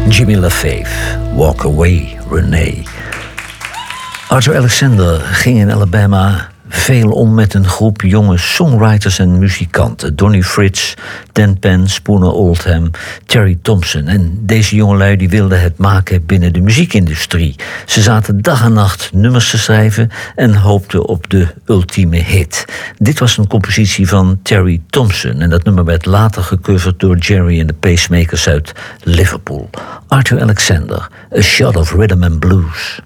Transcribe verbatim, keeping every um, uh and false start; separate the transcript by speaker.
Speaker 1: Jimmy LaFave, Walk Away, Renee. Arthur Alexander ging in Alabama veel om met een groep jonge songwriters en muzikanten. Donnie Fritz, Dan Penn, Spooner Oldham, Terry Thompson. En deze jongelui die wilden het maken binnen de muziekindustrie. Ze zaten dag en nacht nummers te schrijven en hoopten op de ultieme hit. Dit was een compositie van Terry Thompson en dat nummer werd later gecoverd door Jerry en de Pacemakers uit Liverpool. Arthur Alexander, A Shot of Rhythm and Blues.